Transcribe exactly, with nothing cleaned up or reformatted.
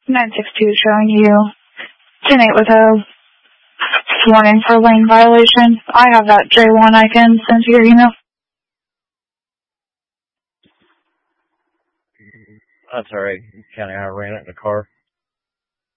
nine six two showing you ten eight with a warning for lane violation. I have that J one I can send to your email. That's alright, County, I ran it in the car.